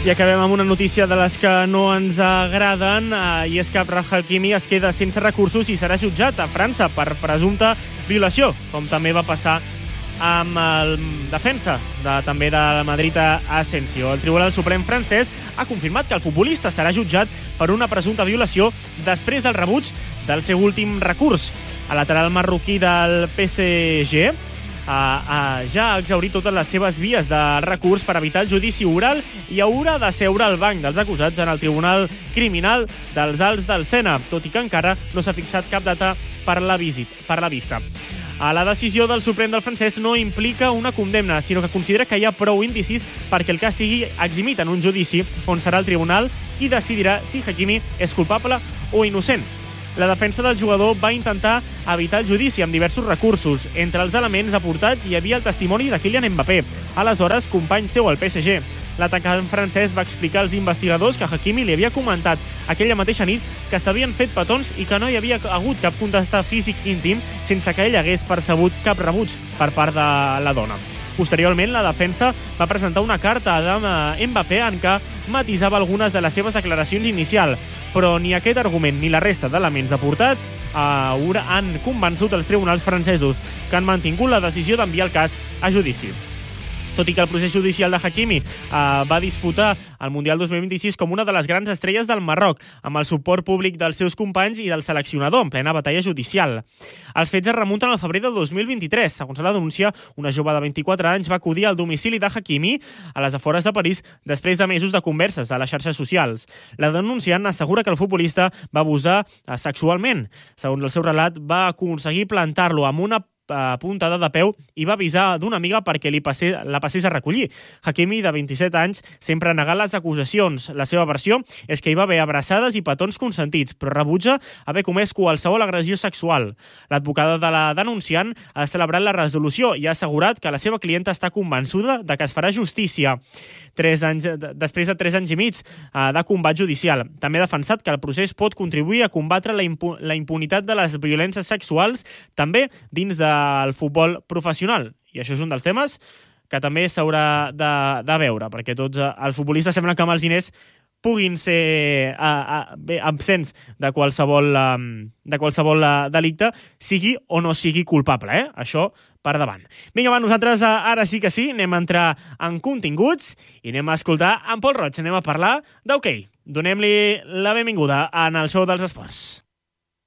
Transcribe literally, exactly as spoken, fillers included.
I acabem amb una notícia de les que no ens agraden, eh, i és que Achraf Hakimi es queda sense recursos i serà jutjat a França per presumpta violació, com també va passar amb el defensa de, també de Madrid Asensio. El Tribunal Suprem francès ha confirmat que el futbolista serà jutjat per una presumpta violació després del rebuig del seu últim recurs. El lateral marroquí del P S G Uh, uh, ja ha exhaurit totes les seves vies de recurs per evitar el judici oral i haurà de seure al banc dels acusats en el Tribunal Criminal dels Alts del Sena, tot i que encara no s'ha fixat cap data per la, visit, per la vista. Uh, la decisió del Suprem del francès no implica una condemna, sinó que considera que hi ha prou indicis perquè el cas sigui eximit en un judici on serà el tribunal qui decidirà si Hakimi és culpable o innocent. La defensa del jugador va intentar evitar el judici amb diversos recursos. Entre els elements aportats hi havia el testimoni de Kylian Mbappé, aleshores company seu al P S G. L'atacant francès va explicar als investigadors que Hakimi li havia comentat aquella mateixa nit que s'havien fet petons i que no hi havia hagut cap contestar físic íntim sense que ell hagués percebut cap rebuig per part de la dona. Posteriorment, la defensa va presentar una carta a Mbappé en què matisava algunes de les seves declaracions inicials, però ni aquest argument ni la resta d'elements aportats eh, han convençut els tribunals francesos, que han mantingut la decisió d'enviar el cas a judici. Tot i que el procés judicial de Hakimi eh, va disputar el Mundial dos mil vint-i-sis com una de les grans estrelles del Marroc, amb el suport públic dels seus companys i del seleccionador en plena batalla judicial. Els fets es remunten al febrer de dos mil vint-i-tres. Segons la denúncia, una jove de vint-i-quatre anys va acudir al domicili de Hakimi a les afores de París després de mesos de converses a les xarxes socials. La denunciant assegura que el futbolista va abusar sexualment. Segons el seu relat, va aconseguir plantar-lo amb una puntada de peu i va avisar d'una amiga perquè li passe, la passés a recollir. Hakimi, de vint-i-set anys, sempre ha negat les acusacions. La seva versió és que hi va haver abraçades i petons consentits, però rebutja haver comès qualsevol agressió sexual. L'advocada de la denunciant ha celebrat la resolució i ha assegurat que la seva clienta està convençuda de que es farà justícia tres anys, després de tres anys i mig de combat judicial. També ha defensat que el procés pot contribuir a combatre la, impu la impunitat de les violències sexuals també dins de el futbol professional. I això és un dels temes que també s'haurà de, de veure, perquè tots els futbolistes semblen que amb els diners puguin ser uh, uh, bé, absents de qualsevol, um, de qualsevol uh, delicte, sigui o no sigui culpable. Eh? Això per davant. Vinga, va, nosaltres uh, ara sí que sí, anem a entrar en continguts i anem a escoltar en Pol Roig, anem a parlar d'hoquei. Donem-li la benvinguda en el show dels esports.